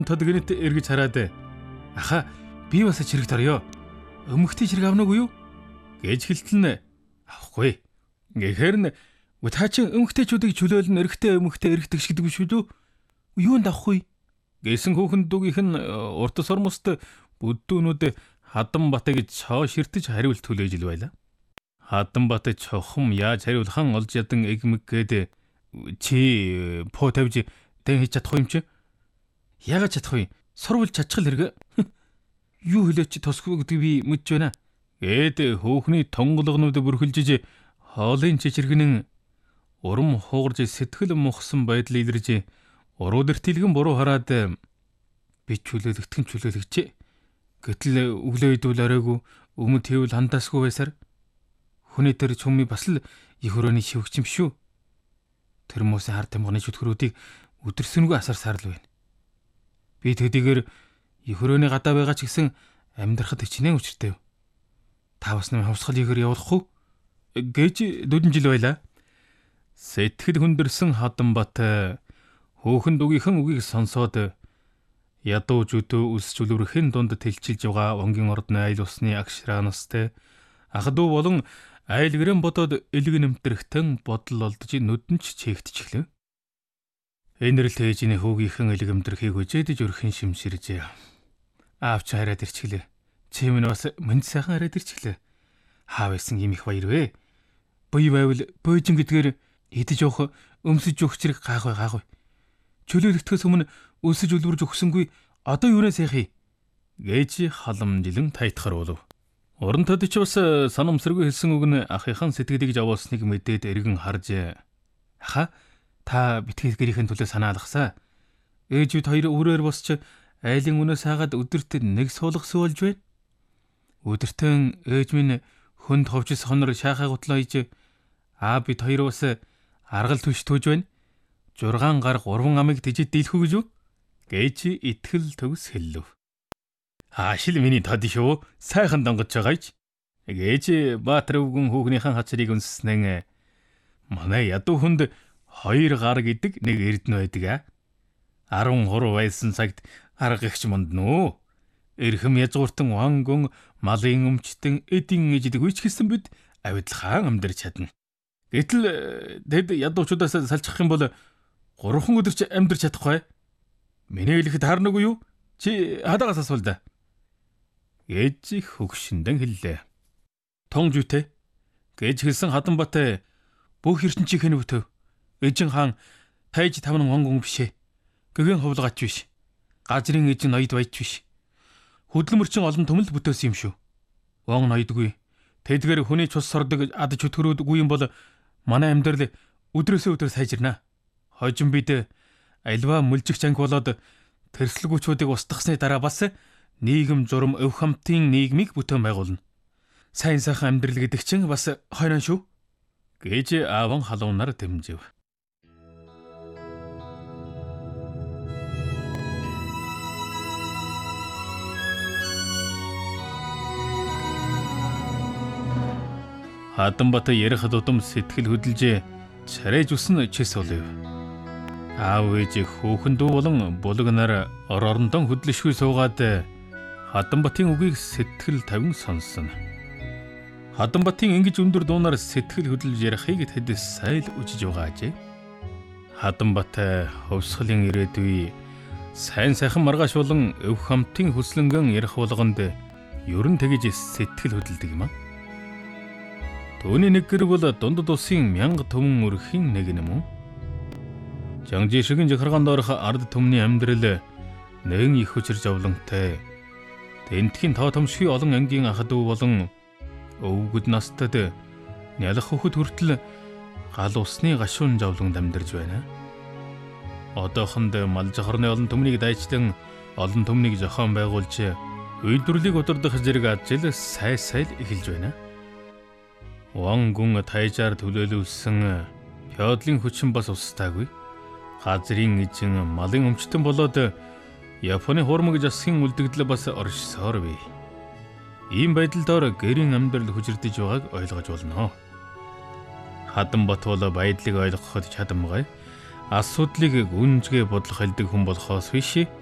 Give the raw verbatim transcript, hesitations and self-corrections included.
Тодгонит эргэж хараад аха би бас чирэг торё. Өмгтэй чирэг авнаагүй юу? Гэж хэлтэлнэ. Авахгүй. Гэхээр нь та чин өмгтэйчүүдийг чөлөөлн эрэгтэй өмгтэй эрэгтэй шиг гэдэг шүү дээ. Юунд авахгүй? Гэсэн хүүхэн дүүгийнх нь урт сормост бүдүүнүүд Хадан Бат гэж цоо ширтэж хариулт хүлээж ил байла. Хадан Бат чохом яаж хариулхан олж ядан эгмэг гээд чи по тавьж тэн хийж чадахгүй юм чи? Яагаад чадахгүй? Сурвал чадчихл хэрэг. Юу хэлээч тосгүй гэдэг би мэдж байна. Гээд хөөхний тонголгонууд бүрхэлжиж хоолын чичиргэнэн урам хуугарж сэтгэл мухсан байдал илэрж уруу дэртилгэн буруу хараад би чөлөөлөгдөн чөлөөлөгч. Гэтэл өглөө идвэл оройгүй өмнө тэвэл хандаасгүй байсаар хүний тэр чүмми бас л их өрөөний шивгч юм шүү. Тэр мөсөн хар тамганы чөтгөрүүдийг өдөрсөнгөө асар саарл байна. Би тэдгээр их өрөөний гадаа байгаа ч гэсэн амьдрахад хичнээн учиртай. Та бас нэм хавсгал игээр явуулах уу? Гэж дөрвөн жил байлаа. Сэтгэл хүндэрсэн Хадан Бат хөөхөн дүгийнхэн үгийг сонсоод ядуу жүдөө үлс чөлөөрхийн дунд тэлчилж байгаа онгийн ордны айл усны агшраанастай ах дүү болон айл гэрэн бодоод элэг нэмтрэгтэн бодол олдож нүдэн ч чээгтчихлээ. Энэрл тээжний хөөгийнхэн элэг нэмтрхийг үжээдэж өрхөн шимширж аавч хараад ирчихлээ. Чи минь бас мэд сайхан хараад ирчихлээ. Хаа байсан юм их баяр вэ? Бой байвал бойжин гэдгээр идэж явах өмсөж өгчрэг гайхай гайхай. Чөлөөлөгдөхөөс өмнө өсөж үлбэрж өгсөнгүй одоо юунаас яхий? Гэж халамжилан тайтахар болов. Уран төд ч бас санамсаргүй хэлсэн үг нь ахыхан сэтгэлийг жавуулсныг мэдээд эргэн харж аха та битгий гэрийн төлөө санаа алгасаа. Ээжүүд хоёр өрөөр босч айлын өнөөс хаагаад өдөрт нэг суулгас болж байна. Өдөртөн ээж минь хүнд ховжис хонор шаахаа гутлаа хийж аа бид хоёр бас аргал түш төөж байна. Жургаан гар гурван амыг тэжид дийлхүү гэж үү? Гэж итгэл төгс хэллэв. Аашил миний тод шүү. Сайхан донгож байгаа ч. Гэж Баатар өвгөн хүүхнийхэн хацрыг өнсснэн манай ядуу хүнд хоёр гар гэдэг нэг эрдэнэ байдаг аа. арван гурав байсан цагт арга гихч манднуу. Эрхэм язгууртан вангон малын өмчтөн эдийн иждэг үеч гэсэн бид авидлахаан амьдарч чадна. Гэтэл тэд ядуучудаас салчих юм бол гурван өдөр ч амьдарч чадахгүй. Миний хэлэхэд харнагүй юу? Чи хадагаас асуул да. Гэж хөгшөндөн хэллээ. Тонж үтэ. Гэж хэлсэн Хадан Бат бүх ертөнцийн хөтөв. Эжин хаан тайж таван вангон бишээ. Гэгэн хувлгач биш. Газрын эжин ноёд баяж биш. Хөдөлмөрчин олон төмөл бүтээсэн юм шүү. Вон ноёдгүй. Тэдгээр хүний цус сордог ад чөтгөрөөдгүй юм бол манай амьдрал өдрөөсөө өдөр сайжирна. Хожим бид альва мүлжигч анги болоод тэрслэгүүчүүдийг устгахсны дараа бас нийгэм журам өв хамтын нийгмийг бүтээн байгуулна. Сайн сайхан амьдрал гэдэг чинь бас хойноо шүү. Гэж ааван халуунаар дэмжив. Хадан Бат ярих дудам сэтгэл хөдлөж царайж усан чис олив. Аав ээж хөөхөн дүү болон булаг нар ор орондон хөдлөшгүй суугаад Хадан Батын үгийг сэтгэл тавин сонссон. Хадан Батын ингэж өндөр дуунаар сэтгэл хөдлөж ярихыг тэд сайл үжиж байгаа ажээ. Хадан Бат хөвсгөлийн ирээдүй сайн сайхан маргааш болон өв хамтын хүслэнгэн ярих болгонд ерөн тэгж сэтгэл хөдлөдөг юм а. Төвний нэг гэр бол дунд усын мянга төмөн өрхийн нэг юм уу? Жанжи шигэн жахаргаан доорх ард төмний амьдрал нэгэн их хүчрж авлантай. Тэнтхийн тоо томшгүй олон ангийн ах дүү болон өвгөд настад нялх хөхөд хүртэл гал усны гашуун жавлан амьдарж байна. Одоохонд мал жахарны олон төмнийг дайчлан олон төмнийг зохион байгуулж үйлдвэрлэлийг удирдах зэрэг ажил сай сайл эхэлж байна. Вангун тайжаар төлөөлүүлсэн феодлын хүчин бас устдаагүй. Газрын эзэн малын өмчтөн болоод Японы хуурмаг засгийн үлдэгдэл бас оршсоор бий. Ийм байдлаар гэрийн амьдрал хүчирдэж байгааг ойлгож болно. Хадан Бат бол байдлыг ойлгоход чадамгай. Асуудлыг гүнзгий бодлох хэлдэг хүн болохоос биш.